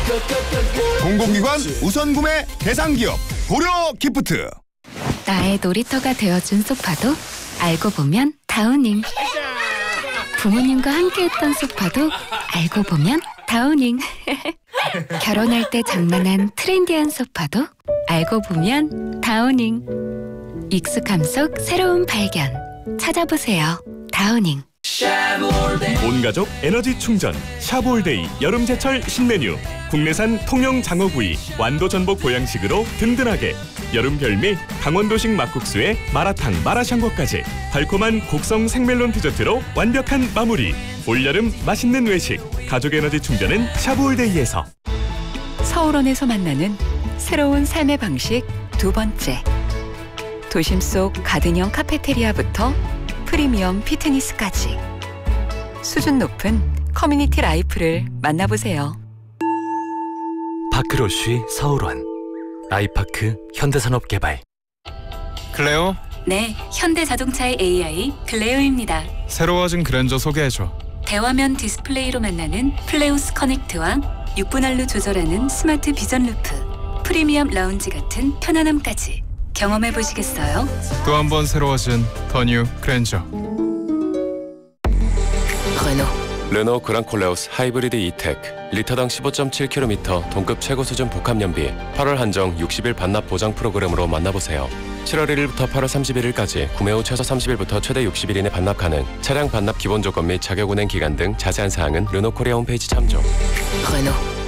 공공기관 우선구매 대상기업 고려 기프트. 나의 놀이터가 되어준 소파도 알고 보면 다우닝. 부모님과 함께했던 소파도 알고 보면 다우닝. 결혼할 때 장만한 트렌디한 소파도 알고 보면 다우닝. 익숙함 속 새로운 발견. 찾아보세요. 다우닝. 온가족 에너지 충전 샤브올데이 여름제철 신메뉴. 국내산 통영 장어구이 완도 전복 보양식으로 든든하게. 여름 별미 강원도식 막국수에 마라탕 마라샹궈까지 달콤한 곡성 생멜론 디저트로 완벽한 마무리. 올여름 맛있는 외식 가족 에너지 충전은 샤브올데이에서. 서울원에서 만나는 새로운 삶의 방식 두 번째. 도심 속 가든형 카페테리아부터 프리미엄 피트니스까지 수준 높은 커뮤니티 라이프를 만나보세요. 파크로쉬 서울원 아이파크 현대산업개발. 클레오? 네, 현대자동차의 AI 클레오입니다. 새로워진 그랜저 소개해줘. 대화면 디스플레이로 만나는 플레우스 커넥트와 6분할로 조절하는 스마트 비전 루프, 프리미엄 라운지 같은 편안함까지 경험해보시겠어요? 또 한 번 새로워진 더 뉴 그랜저. 르노 그랑콜레오스 하이브리드 이텍 리터당 15.7km 동급 최고 수준 복합연비 8월 한정 60일 반납 보장 프로그램으로 만나보세요. 7월 1일부터 8월 31일까지 구매 후 최소 30일부터 최대 60일 이내 반납 가능. 차량 반납 기본 조건 및 자격 운행 기간 등 자세한 사항은 르노 코리아 홈페이지 참조.